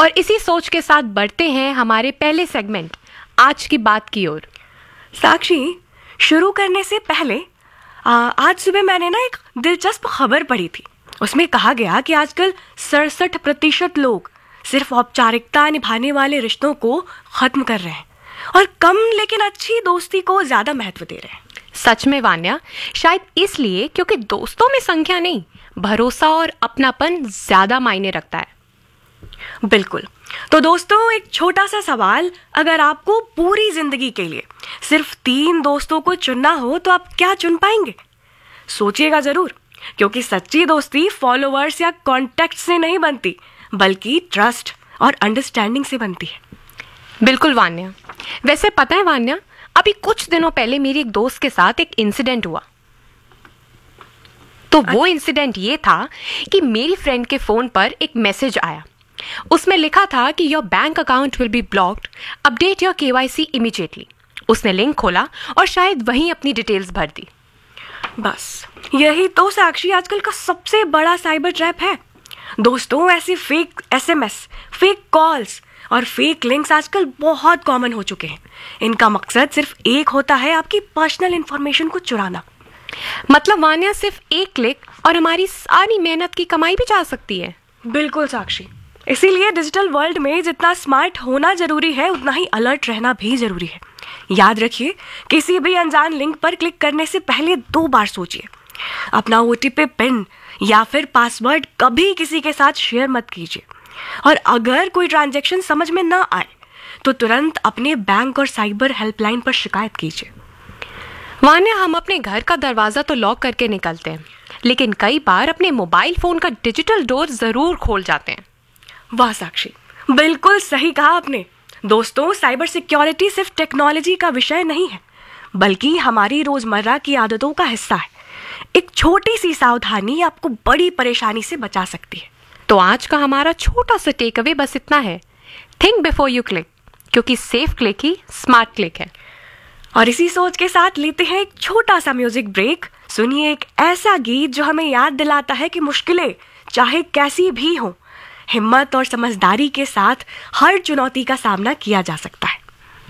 और इसी सोच के साथ बढ़ते हैं हमारे पहले सेगमेंट आज की बात की ओर। साक्षी, शुरू करने से पहले आज सुबह मैंने ना एक दिलचस्प खबर पढ़ी थी। उसमें कहा गया कि आजकल 67% लोग सिर्फ औपचारिकता निभाने वाले रिश्तों को खत्म कर रहे हैं और कम लेकिन अच्छी दोस्ती को ज्यादा महत्व दे रहे हैं। सच में वान्या, शायद इसलिए क्योंकि दोस्तों में संख्या नहीं, भरोसा और अपनापन ज्यादा मायने रखता है। बिल्कुल। तो दोस्तों, एक छोटा सा सवाल, अगर आपको पूरी जिंदगी के लिए सिर्फ 3 दोस्तों को चुनना हो तो आप क्या चुन पाएंगे? सोचिएगा जरूर, क्योंकि सच्ची दोस्ती फॉलोअर्स या कॉन्टेक्ट से नहीं बनती, बल्कि ट्रस्ट और अंडरस्टैंडिंग से बनती है। बिल्कुल वान्या। वैसे पता है वान्या, अभी कुछ दिनों पहले मेरी एक दोस्त के साथ एक इंसिडेंट हुआ। तो वो इंसिडेंट ये था कि मेरी फ्रेंड के फोन पर एक मैसेज आया। उसमें लिखा था कि your bank account will be blocked, update your KYC immediately. उसने लिंक खोला और शायद वहीं अपनी डिटेल्स भर दी। बस यही तो साक्षी आजकल का सबसे बड़ा साइबर ट्रैप है। दोस्तों, ऐसे फेक SMS, फेक कॉल्स और फेक लिंक्स आजकल बहुत कॉमन हो चुके हैं। इनका मकसद सिर्फ एक होता है, आपकी पर्सनल इंफॉर्मेशन को चुराना। मतलब वान्या, सिर्फ एक क्लिक और हमारी सारी मेहनत की कमाई भी जा सकती है। बिल्कुल साक्षी, इसीलिए डिजिटल वर्ल्ड में जितना स्मार्ट होना जरूरी है, उतना ही अलर्ट रहना भी जरूरी है। याद रखिए, किसी भी अनजान लिंक पर क्लिक करने से पहले 2 बार सोचिए। अपना OTP पिन या फिर पासवर्ड कभी किसी के साथ शेयर मत कीजिए। और अगर कोई ट्रांजैक्शन समझ में ना आए तो तुरंत अपने बैंक और साइबर हेल्पलाइन पर शिकायत कीजिए। वान्या, हम अपने घर का दरवाजा तो लॉक करके निकलते हैं, लेकिन कई बार अपने मोबाइल फोन का डिजिटल डोर जरूर खोल जाते हैं। वाह साक्षी, बिल्कुल सही कहा आपने। दोस्तों, साइबर सिक्योरिटी सिर्फ टेक्नोलॉजी का विषय नहीं है, बल्कि हमारी रोजमर्रा की आदतों का हिस्सा है। एक छोटी सी सावधानी आपको बड़ी परेशानी से बचा सकती है। तो आज का हमारा छोटा सा टेक अवे बस इतना है, थिंक बिफोर यू क्लिक, क्योंकि सेफ क्लिक ही स्मार्ट क्लिक है। और इसी सोच के साथ लेते हैं एक छोटा सा म्यूजिक ब्रेक। सुनिए एक ऐसा गीत जो हमें याद दिलाता है कि मुश्किलें चाहे कैसी भी हो, हिम्मत और समझदारी के साथ हर चुनौती का सामना किया जा सकता है।